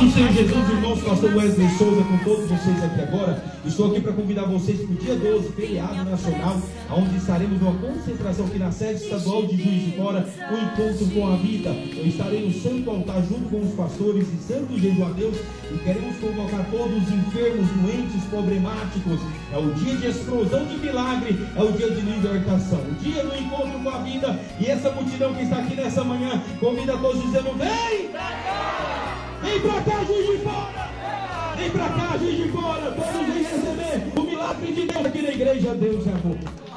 do Senhor Jesus, irmãos, pastor Wesley Souza com todos vocês aqui agora. Estou aqui para convidar vocês para o dia 12, feriado nacional, onde estaremos numa concentração aqui na sede estadual de Juiz de Fora, o encontro com a vida. Eu estarei no santo altar junto com os pastores e santo jejum a Deus, e queremos convocar todos os enfermos, doentes, problemáticos. É o dia de explosão de milagre, é o dia de libertação, o dia do encontro com a vida. E essa multidão que está aqui nessa manhã convida todos dizendo: vem pra cá, vem pra cá, Juiz de Fora, vem pra cá, Juiz de Fora. Todos vêm receber o milagre de Deus aqui na igreja. Deus é amor.